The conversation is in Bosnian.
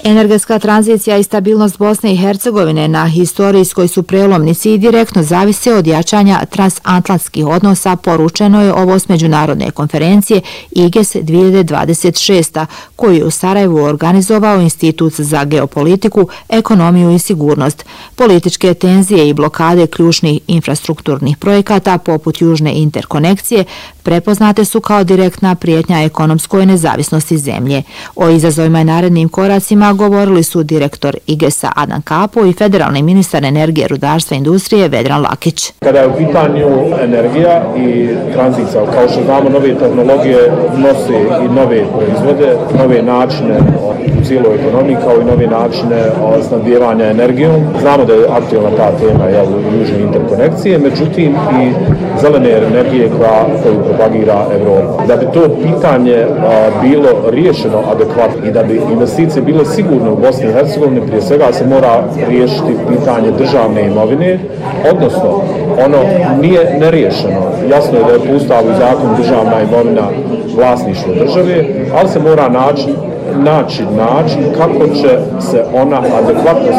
Energetska tranzicija i stabilnost Bosne i Hercegovine na historijskoj su prelomnici i direktno zavise od jačanja transatlantskih odnosa, poručeno je ovo s međunarodne konferencije IGES 2026, koju je u Sarajevu organizovao Institut za geopolitiku, ekonomiju i sigurnost. Političke tenzije i blokade ključnih infrastrukturnih projekata poput južne interkonekcije prepoznate su kao direktna prijetnja ekonomskoj nezavisnosti zemlje. O izazovima i narednim koracima govorili su direktor IGES-a Adnan Kapo i federalni ministar energije, rudarstva i industrije Vedran Lakić. Kada je u pitanju energija i tranzicija, kao što znamo, nove tehnologije nose i nove proizvode, nove načine u cijeloj ekonomiji, kao i nove načine snabdijevanja energijom. Znamo da je aktualna ta tema južne interkonekcije, međutim i zelene energije koju propagira Evropa. Da bi to pitanje bilo riješeno adekvatno i da bi investicije bile sigurne u Bosni i Hercegovini, prije svega se mora riješiti pitanje državne imovine, odnosno ono nije neriješeno. Jasno je da je po Ustavu i zakonu državna imovina vlasništvo države, ali se mora naći način kako će se ona adekvatno